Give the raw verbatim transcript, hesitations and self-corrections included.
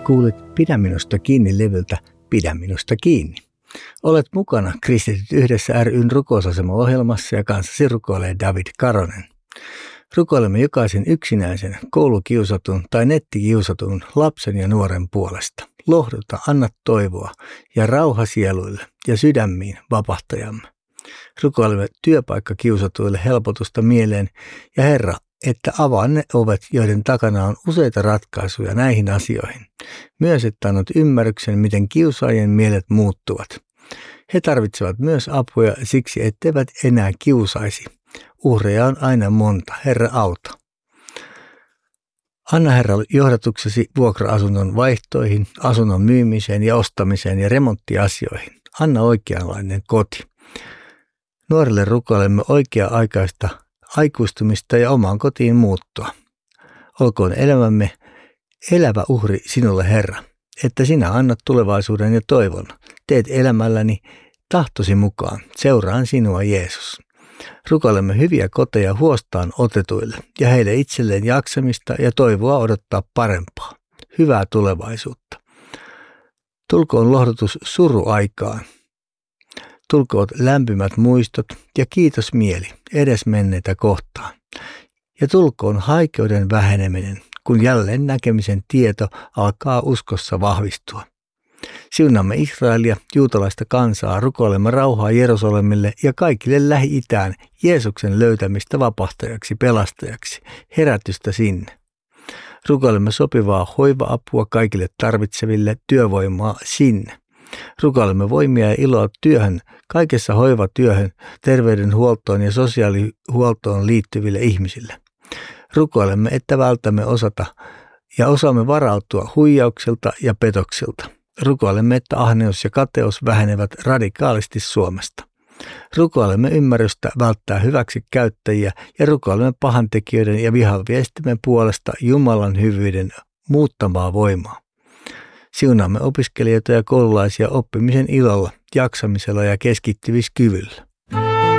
Kuulit Pidä minusta kiinni -levyltä Pidä minusta kiinni. Olet mukana Kristityt yhdessä ry:n rukousasema-ohjelmassa ja kanssasi rukoilee David Karonen. Rukoilemme jokaisen yksinäisen, koulukiusatun tai nettikiusatun lapsen ja nuoren puolesta. Lohduta, anna toivoa ja rauha sieluille ja sydämiin vapahtajamme. Rukoilemme työpaikkakiusatuille helpotusta mieleen ja Herra, että avaa ne ovet, joiden takana on useita ratkaisuja näihin asioihin. Myös, että annat ymmärryksen, miten kiusaajien mielet muuttuvat. He tarvitsevat myös apua siksi, etteivät enää kiusaisi. Uhreja on aina monta. Herra, auta. Anna Herra johdatuksesi vuokra-asunnon vaihtoihin, asunnon myymiseen ja ostamiseen ja remonttiasioihin. Anna oikeanlainen koti. Nuorille rukoilemme oikea-aikaista aikuistumista ja omaan kotiin muuttoa. Olkoon elämämme elävä uhri sinulle, Herra, että sinä annat tulevaisuuden ja toivon. Teet elämälläni tahtosi mukaan. Seuraan sinua, Jeesus. Rukoilemme hyviä koteja huostaan otetuille ja heille itselleen jaksamista ja toivoa odottaa parempaa, hyvää tulevaisuutta. Tulkoon lohdutus suruaikaan. Tulkoot lämpimät muistot ja kiitos mieli edesmenneitä kohtaan. Ja tulkoon haikeuden väheneminen, kun jälleen näkemisen tieto alkaa uskossa vahvistua. Siunamme Israelia, juutalaista kansaa, rukoilemme rauhaa Jerusalemille ja kaikille Lähi-itään Jeesuksen löytämistä vapahtajaksi, pelastajaksi, herätystä sinne. Rukoilemme sopivaa hoiva-apua kaikille tarvitseville, työvoimaa sinne. Rukoilemme voimia ja iloa työhön, kaikessa hoivatyöhön, terveydenhuoltoon ja sosiaalihuoltoon liittyville ihmisille. Rukoilemme, että vältämme osata ja osaamme varautua huijauksilta ja petoksilta. Rukoilemme, että ahneus ja kateus vähenevät radikaalisti Suomesta. Rukoilemme ymmärrystä välttää hyväksi käyttäjiä ja rukoilemme pahantekijöiden ja vihaviestimen puolesta Jumalan hyvyyden muuttamaa voimaa. Siunaamme opiskelijoita ja koululaisia oppimisen ilolla, jaksamisella ja keskittymiskyvyllä.